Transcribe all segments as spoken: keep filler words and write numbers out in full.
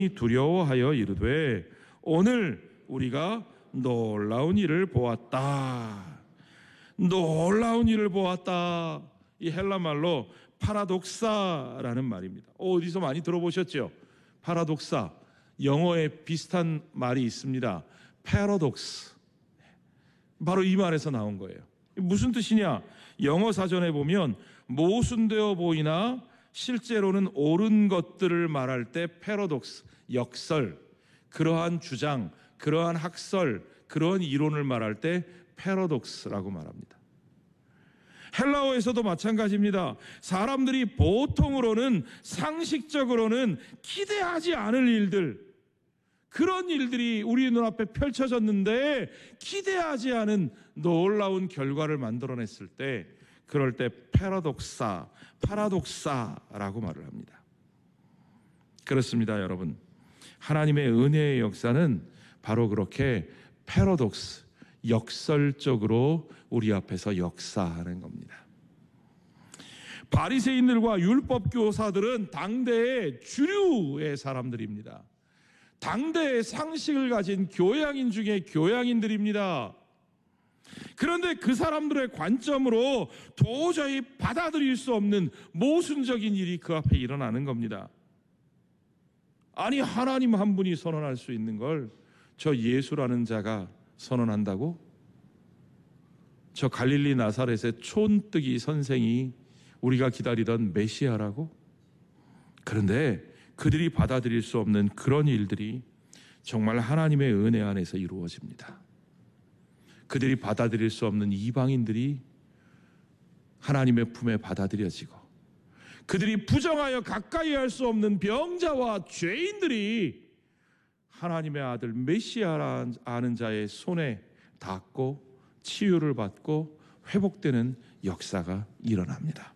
두려워하여 이르되 오늘 우리가 놀라운 일을 보았다. 놀라운 일을 보았다. 이 헬라 말로 파라독사라는 말입니다. 어디서 많이 들어보셨죠? 파라독사. 영어에 비슷한 말이 있습니다. 패러독스. 바로 이 말에서 나온 거예요. 무슨 뜻이냐? 영어 사전에 보면 모순되어 보이나 실제로는 옳은 것들을 말할 때 패러독스, 역설, 그러한 주장, 그러한 학설, 그러한 이론을 말할 때 패러독스라고 말합니다. 헬라어에서도 마찬가지입니다. 사람들이 보통으로는 상식적으로는 기대하지 않을 일들, 그런 일들이 우리 눈앞에 펼쳐졌는데 기대하지 않은 놀라운 결과를 만들어냈을 때, 그럴 때 패러독사, 파라독사라고 말을 합니다. 그렇습니다, 여러분. 하나님의 은혜의 역사는 바로 그렇게 패러독스, 역설적으로 우리 앞에서 역사하는 겁니다. 바리새인들과 율법 교사들은 당대의 주류의 사람들입니다. 당대의 상식을 가진 교양인 중에 교양인들입니다. 그런데 그 사람들의 관점으로 도저히 받아들일 수 없는 모순적인 일이 그 앞에 일어나는 겁니다. 아니, 하나님 한 분이 선언할 수 있는 걸 저 예수라는 자가 선언한다고? 저 갈릴리 나사렛의 촌뜨기 선생이 우리가 기다리던 메시아라고? 그런데 그들이 받아들일 수 없는 그런 일들이 정말 하나님의 은혜 안에서 이루어집니다. 그들이 받아들일 수 없는 이방인들이 하나님의 품에 받아들여지고, 그들이 부정하여 가까이 할 수 없는 병자와 죄인들이 하나님의 아들 메시아라 아는 자의 손에 닿고 치유를 받고 회복되는 역사가 일어납니다.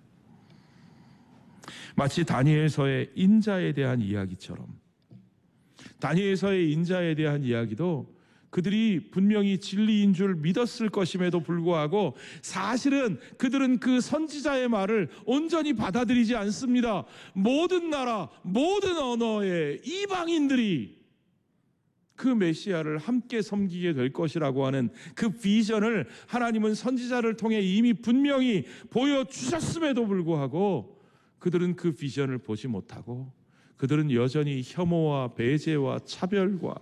마치 다니엘서의 인자에 대한 이야기처럼, 다니엘서의 인자에 대한 이야기도 그들이 분명히 진리인 줄 믿었을 것임에도 불구하고 사실은 그들은 그 선지자의 말을 온전히 받아들이지 않습니다. 모든 나라, 모든 언어의 이방인들이 그 메시아를 함께 섬기게 될 것이라고 하는 그 비전을 하나님은 선지자를 통해 이미 분명히 보여주셨음에도 불구하고 그들은 그 비전을 보지 못하고, 그들은 여전히 혐오와 배제와 차별과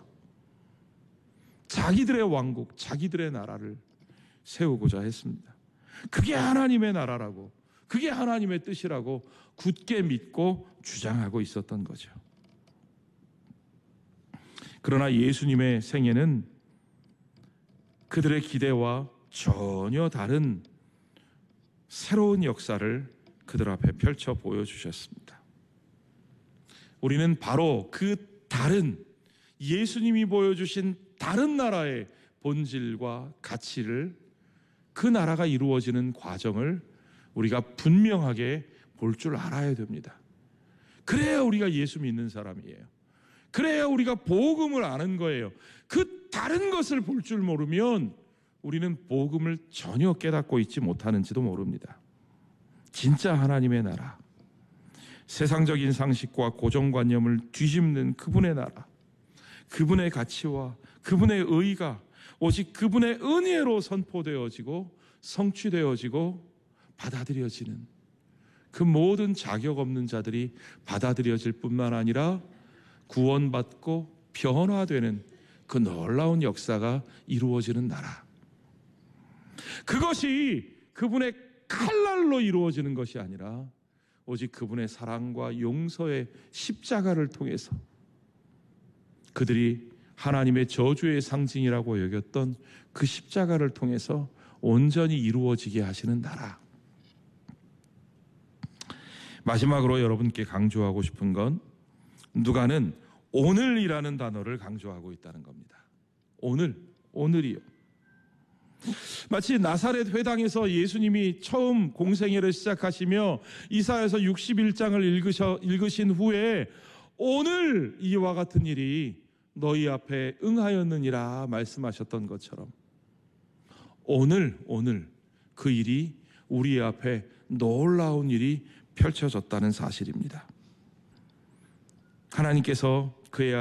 자기들의 왕국, 자기들의 나라를 세우고자 했습니다. 그게 하나님의 나라라고, 그게 하나님의 뜻이라고 굳게 믿고 주장하고 있었던 거죠. 그러나 예수님의 생애는 그들의 기대와 전혀 다른 새로운 역사를 그들 앞에 펼쳐 보여주셨습니다. 우리는 바로 그 다른, 예수님이 보여주신 다른 나라의 본질과 가치를, 그 나라가 이루어지는 과정을 우리가 분명하게 볼 줄 알아야 됩니다. 그래야 우리가 예수 믿는 사람이에요. 그래야 우리가 복음을 아는 거예요. 그 다른 것을 볼 줄 모르면 우리는 복음을 전혀 깨닫고 있지 못하는지도 모릅니다. 진짜 하나님의 나라, 세상적인 상식과 고정관념을 뒤집는 그분의 나라, 그분의 가치와 그분의 의가 오직 그분의 은혜로 선포되어지고 성취되어지고 받아들여지는, 그 모든 자격 없는 자들이 받아들여질 뿐만 아니라 구원받고 변화되는 그 놀라운 역사가 이루어지는 나라, 그것이 그분의 칼날로 이루어지는 것이 아니라 오직 그분의 사랑과 용서의 십자가를 통해서 그들이 하나님의 저주의 상징이라고 여겼던 그 십자가를 통해서 온전히 이루어지게 하시는 나라. 마지막으로 여러분께 강조하고 싶은 건, 누가는 오늘이라는 단어를 강조하고 있다는 겁니다. 오늘, 오늘이요. 마치 나사렛 회당에서 예수님이 처음 공생애를 시작하시며 이사야서 육십일 장을 읽으셔, 읽으신 후에 오늘 이와 같은 일이 너희 앞에 응하였느니라 말씀하셨던 것처럼, 오늘 오늘 그 일이 우리 앞에 놀라운 일이 펼쳐졌다는 사실입니다. 하나님께서 그의